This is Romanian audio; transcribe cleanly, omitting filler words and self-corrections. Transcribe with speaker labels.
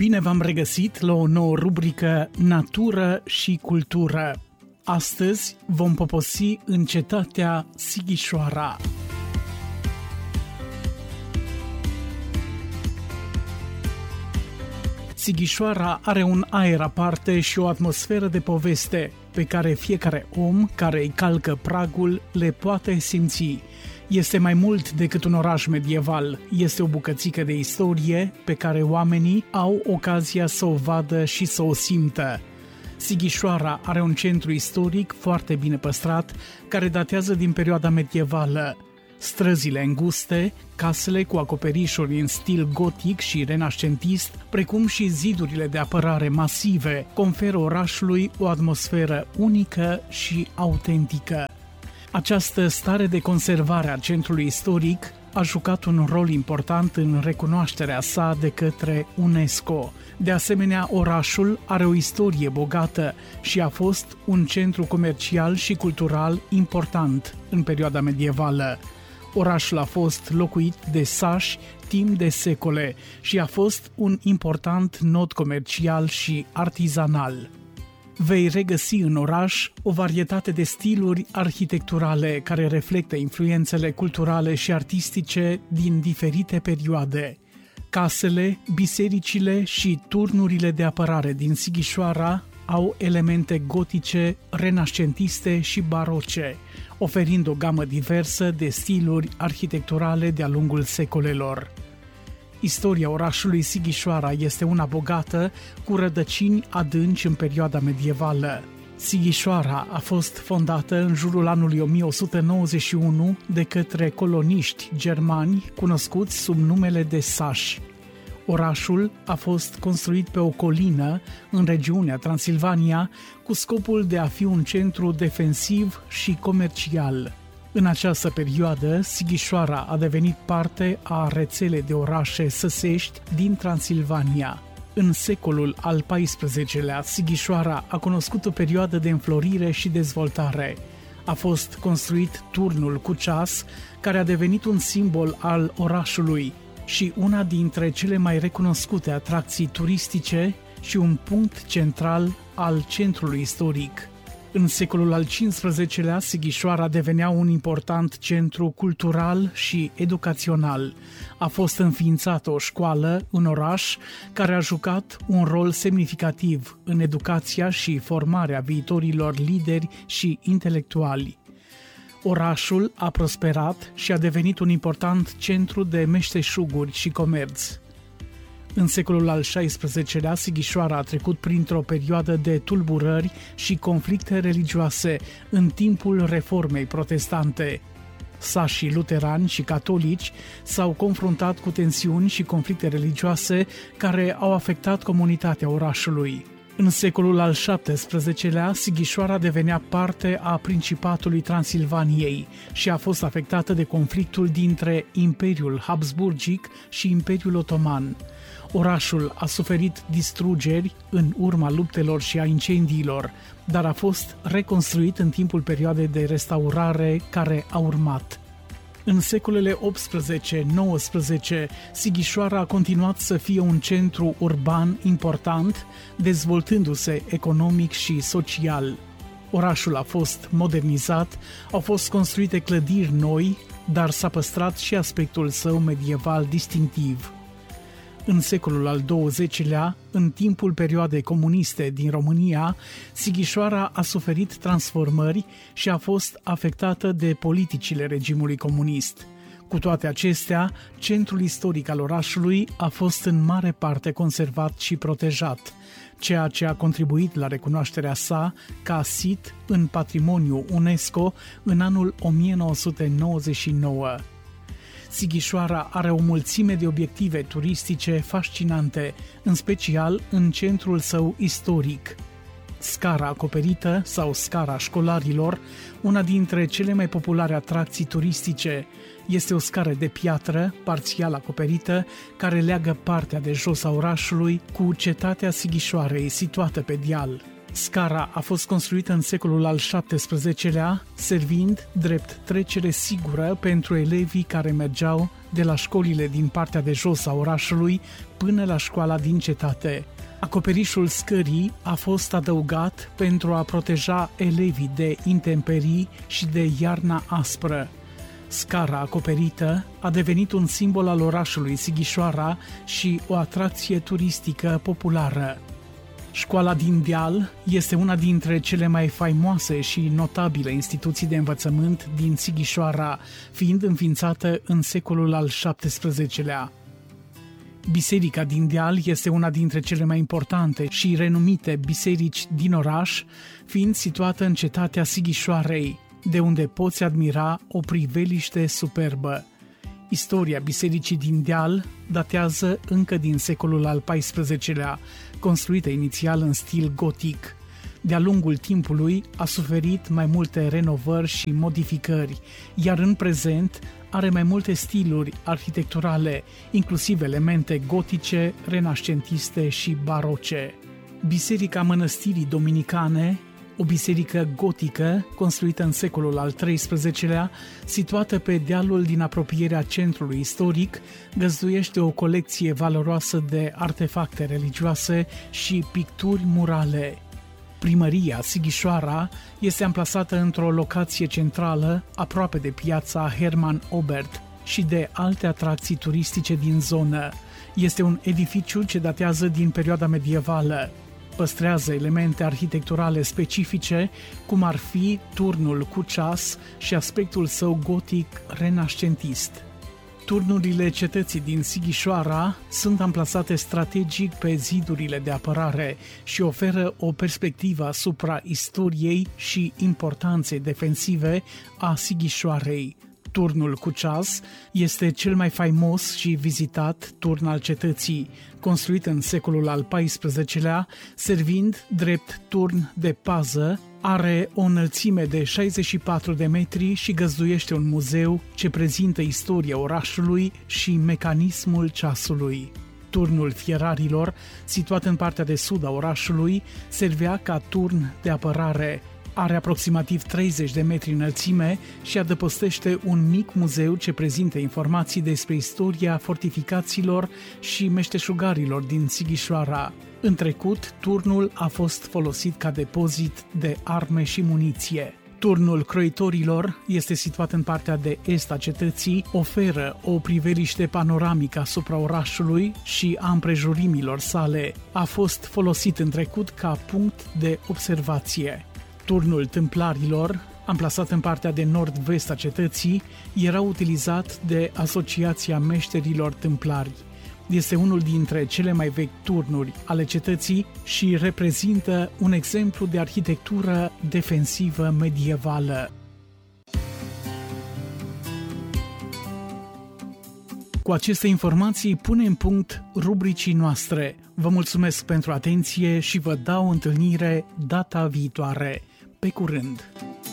Speaker 1: Bine v-am regăsit la o nouă rubrică Natură și Cultură. Astăzi vom poposi în cetatea Sighișoara. Sighișoara are un aer aparte și o atmosferă de poveste pe care fiecare om care îi calcă pragul le poate simți. Este mai mult decât un oraș medieval, este o bucățică de istorie pe care oamenii au ocazia să o vadă și să o simtă. Sighișoara are un centru istoric foarte bine păstrat, care datează din perioada medievală. Străzile înguste, casele cu acoperișuri în stil gotic și renascentist, precum și zidurile de apărare masive, conferă orașului o atmosferă unică și autentică. Această stare de conservare a centrului istoric a jucat un rol important în recunoașterea sa de către UNESCO. De asemenea, orașul are o istorie bogată și a fost un centru comercial și cultural important în perioada medievală. Orașul a fost locuit de sași timp de secole și a fost un important nod comercial și artizanal. Vei regăsi în oraș o varietate de stiluri arhitecturale care reflectă influențele culturale și artistice din diferite perioade. Casele, bisericile și turnurile de apărare din Sighișoara au elemente gotice, renascentiste și baroce, oferind o gamă diversă de stiluri arhitecturale de-a lungul secolelor. Istoria orașului Sighișoara este una bogată, cu rădăcini adânci în perioada medievală. Sighișoara a fost fondată în jurul anului 1191 de către coloniști germani cunoscuți sub numele de sași. Orașul a fost construit pe o colină în regiunea Transilvania cu scopul de a fi un centru defensiv și comercial. În această perioadă, Sighișoara a devenit parte a rețelei de orașe săsești din Transilvania. În secolul al XIV-lea, Sighișoara a cunoscut o perioadă de înflorire și dezvoltare. A fost construit turnul cu ceas, care a devenit un simbol al orașului și una dintre cele mai recunoscute atracții turistice și un punct central al centrului istoric. În secolul al XV-lea, Sighișoara devenea un important centru cultural și educațional. A fost înființată o școală în oraș care a jucat un rol semnificativ în educația și formarea viitorilor lideri și intelectuali. Orașul a prosperat și a devenit un important centru de meșteșuguri și comerț. În secolul al XVI-lea, Sighișoara a trecut printr-o perioadă de tulburări și conflicte religioase în timpul reformei protestante. Sașii luterani și catolici s-au confruntat cu tensiuni și conflicte religioase care au afectat comunitatea orașului. În secolul al XVII-lea, Sighișoara devenea parte a Principatului Transilvaniei și a fost afectată de conflictul dintre Imperiul Habsburgic și Imperiul Otoman. Orașul a suferit distrugeri în urma luptelor și a incendiilor, dar a fost reconstruit în timpul perioadei de restaurare care a urmat. În secolele 18-19, Sighișoara a continuat să fie un centru urban important, dezvoltându-se economic și social. Orașul a fost modernizat, au fost construite clădiri noi, dar s-a păstrat și aspectul său medieval distinctiv. În secolul al XX-lea, în timpul perioadei comuniste din România, Sighișoara a suferit transformări și a fost afectată de politicile regimului comunist. Cu toate acestea, centrul istoric al orașului a fost în mare parte conservat și protejat, ceea ce a contribuit la recunoașterea sa ca sit în patrimoniu UNESCO în anul 1999. Sighișoara are o mulțime de obiective turistice fascinante, în special în centrul său istoric. Scara acoperită sau scara școlarilor, una dintre cele mai populare atracții turistice, este o scară de piatră, parțial acoperită, care leagă partea de jos a orașului cu cetatea Sighișoarei, situată pe deal. Scara a fost construită în secolul al XVII-lea, servind drept trecere sigură pentru elevii care mergeau de la școlile din partea de jos a orașului până la școala din cetate. Acoperișul scării a fost adăugat pentru a proteja elevii de intemperii și de iarna aspră. Scara acoperită a devenit un simbol al orașului Sighișoara și o atracție turistică populară. Școala din deal este una dintre cele mai faimoase și notabile instituții de învățământ din Sighișoara, fiind înființată în secolul al XVII-lea. Biserica din deal este una dintre cele mai importante și renumite biserici din oraș, fiind situată în cetatea Sighișoarei, de unde poți admira o priveliște superbă. Istoria bisericii din deal datează încă din secolul al XIV-lea, construită inițial în stil gotic. De-a lungul timpului a suferit mai multe renovări și modificări, iar în prezent are mai multe stiluri arhitecturale, inclusiv elemente gotice, renascentiste și baroce. Biserica Mănăstirii Dominicane, o biserică gotică construită în secolul al XIII-lea, situată pe dealul din apropierea centrului istoric, găzduiește o colecție valoroasă de artefacte religioase și picturi murale. Primăria Sighișoara este amplasată într-o locație centrală, aproape de piața Herman Obert și de alte atracții turistice din zonă. Este un edificiu ce datează din perioada medievală. Păstrează elemente arhitecturale specifice, cum ar fi turnul cu ceas și aspectul său gotic renascentist. Turnurile cetății din Sighișoara sunt amplasate strategic pe zidurile de apărare și oferă o perspectivă asupra istoriei și importanței defensive a Sighișoarei. Turnul cu ceas este cel mai faimos și vizitat turn al cetății, construit în secolul al XIV-lea, servind drept turn de pază, are o înălțime de 64 de metri și găzduiește un muzeu ce prezintă istoria orașului și mecanismul ceasului. Turnul Fierarilor, situat în partea de sud a orașului, servea ca turn de apărare. Are aproximativ 30 de metri înălțime și adăpostește un mic muzeu ce prezintă informații despre istoria fortificațiilor și meșteșugarilor din Sighișoara. În trecut, turnul a fost folosit ca depozit de arme și muniție. Turnul Croitorilor este situat în partea de est a cetății, oferă o priveliște panoramică asupra orașului și a împrejurimilor sale. A fost folosit în trecut ca punct de observație. Turnul Tâmplarilor, amplasat în partea de nord-vest a cetății, era utilizat de Asociația Meșterilor Tâmplari. Este unul dintre cele mai vechi turnuri ale cetății și reprezintă un exemplu de arhitectură defensivă medievală. Cu aceste informații punem punct rubricii noastre. Vă mulțumesc pentru atenție și vă dau întâlnire data viitoare. Pe curând!